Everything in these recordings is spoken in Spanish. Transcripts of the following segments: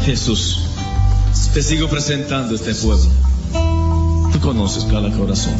Jesús, te sigo presentando este pueblo. Tú conoces cada corazón.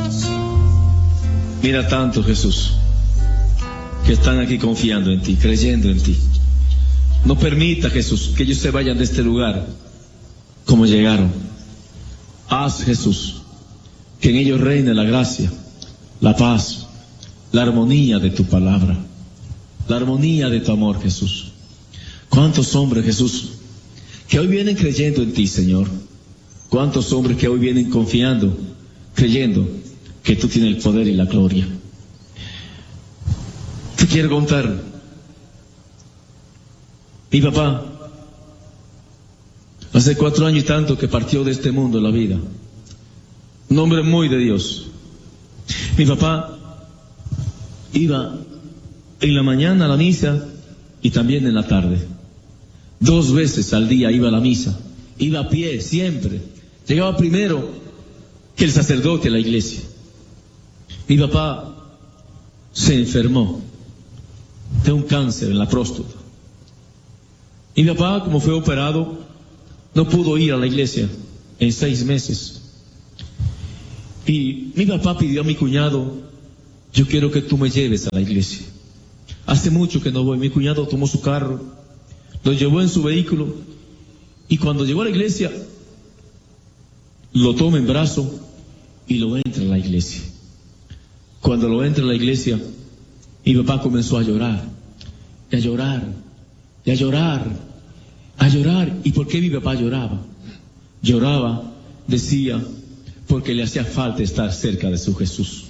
Mira tanto, Jesús, que están aquí confiando en ti, creyendo en ti. No permita, Jesús, que ellos se vayan de este lugar como llegaron. Haz, Jesús, que en ellos reine la gracia, la paz, la armonía de tu palabra, la armonía de tu amor, Jesús. ¿Cuántos hombres, Jesús, que hoy vienen creyendo en ti, Señor? ¿Cuántos hombres que hoy vienen confiando, creyendo que tú tienes el poder y la gloria? Te quiero contar, mi papá, hace 4 años y tanto que partió de este mundo la vida. Un hombre muy de Dios. Mi papá iba en la mañana a la misa y también en la tarde. 2 veces al día iba a la misa. Iba a pie siempre. Llegaba primero que el sacerdote a la iglesia. Mi papá se enfermó de un cáncer en la próstata. Mi papá, como fue operado, no pudo ir a la iglesia en 6 meses. Y mi papá pidió a mi cuñado: yo quiero que tú me lleves a la iglesia. Hace mucho que no voy. Mi cuñado tomó su carro, lo llevó en su vehículo, y cuando llegó a la iglesia, lo toma en brazo y lo entra a la iglesia. Cuando lo entra a la iglesia, mi papá comenzó a llorar, y a llorar, y a llorar, a llorar. ¿Y por qué mi papá lloraba? Lloraba, decía, porque le hacía falta estar cerca de su Jesús.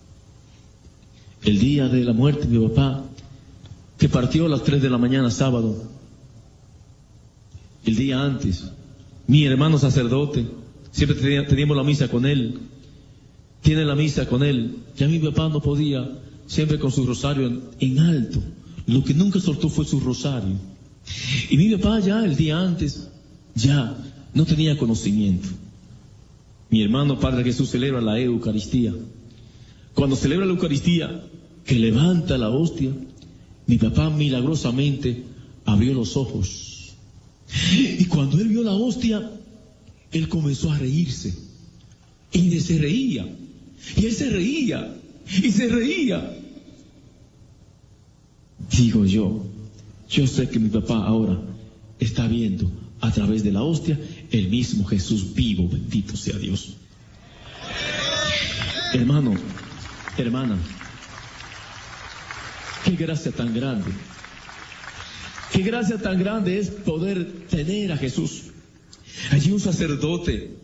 El día de la muerte de mi papá, que partió a las 3 de la mañana, sábado, el día antes, mi hermano sacerdote, siempre teníamos la misa con él, tiene la misa con él, ya mi papá no podía, siempre con su rosario en alto, lo que nunca soltó fue su rosario. Y mi papá ya el día antes, ya no tenía conocimiento. Mi hermano Padre Jesús celebra la Eucaristía. Cuando celebra la Eucaristía, que levanta la hostia, mi papá milagrosamente abrió los ojos. Y cuando él vio la hostia, él comenzó a reírse. Y se reía. Y él se reía. Y se reía. Digo yo sé que mi papá ahora está viendo a través de la hostia el mismo Jesús vivo, bendito sea Dios. Hermano, hermana, qué gracia tan grande. Qué gracia tan grande es poder tener a Jesús. Allí un sacerdote,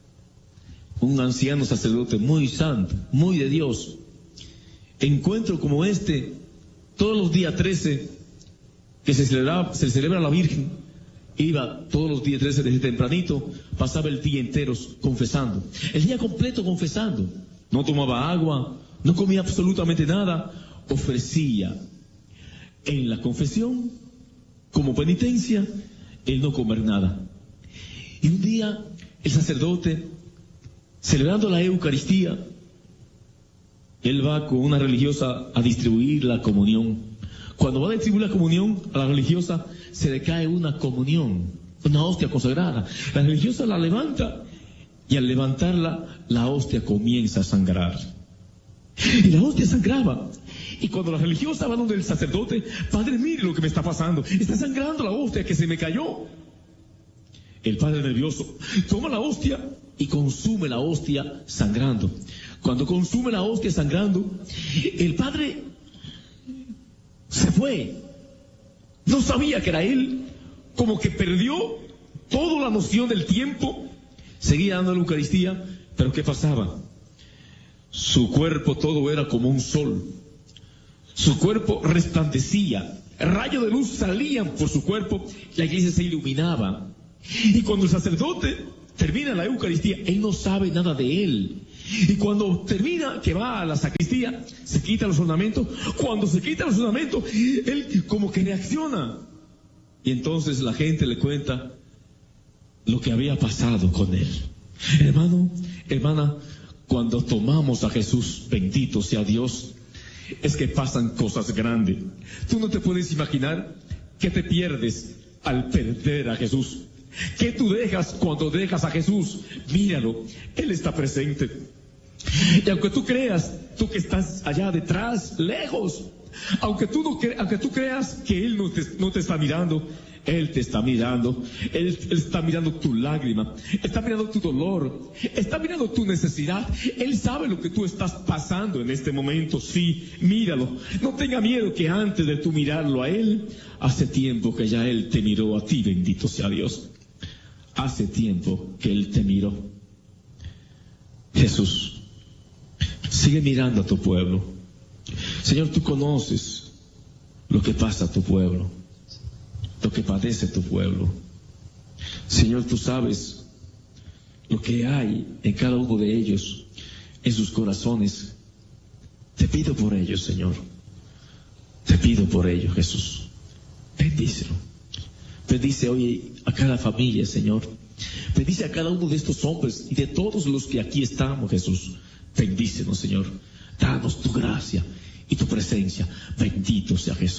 un anciano sacerdote muy santo, muy de Dios. Encuentro como este, todos los días 13, que se celebra la Virgen, iba todos los días 13 desde tempranito, pasaba el día entero confesando, el día completo confesando. No tomaba agua, no comía absolutamente nada, ofrecía en la confesión, como penitencia, el no comer nada. Y un día, el sacerdote, celebrando la Eucaristía, él va con una religiosa a distribuir la comunión. Cuando va a distribuir la comunión a la religiosa, se le cae una comunión, una hostia consagrada. La religiosa la levanta, y al levantarla, la hostia comienza a sangrar. Y la hostia sangraba. Y cuando la religiosa va donde el sacerdote: padre, mire lo que me está pasando, está sangrando la hostia que se me cayó. El padre nervioso toma la hostia y consume la hostia sangrando. Cuando consume la hostia sangrando, el padre se fue. No sabía que era él, como que perdió toda la noción del tiempo. Seguía dando la Eucaristía, pero ¿qué pasaba? Su cuerpo todo era como un sol. Su cuerpo resplandecía, rayos de luz salían por su cuerpo, la iglesia se iluminaba. Y cuando el sacerdote termina la Eucaristía, él no sabe nada de él. Y cuando termina, que va a la sacristía, se quita los ornamentos. Cuando se quita los ornamentos, él como que reacciona. Y entonces la gente le cuenta lo que había pasado con él. Hermano, hermana, cuando tomamos a Jesús, bendito sea Dios, es que pasan cosas grandes. Tú no te puedes imaginar que te pierdes al perder a Jesús? ¿Qué tú dejas cuando dejas a Jesús? Míralo, Él está presente. Y aunque tú creas, tú que estás allá detrás, lejos, aunque tú creas que Él no te está mirando, Él te está mirando. Él está mirando tu lágrima, está mirando tu dolor, está mirando tu necesidad. Él sabe lo que tú estás pasando en este momento. Sí, míralo. No tenga miedo que antes de tú mirarlo a Él, hace tiempo que ya Él te miró a ti, bendito sea Dios. Hace tiempo que Él te miró. Jesús, sigue mirando a tu pueblo. Señor, tú conoces lo que pasa a tu pueblo, lo que padece tu pueblo. Señor, tú sabes lo que hay en cada uno de ellos, en sus corazones. Te pido por ellos, Señor. Te pido por ellos, Jesús. Bendícelo. Bendice hoy a cada familia, Señor. Bendice a cada uno de estos hombres y de todos los que aquí estamos, Jesús. Bendícenos, Señor. Danos tu gracia y tu presencia. Bendito sea Jesús.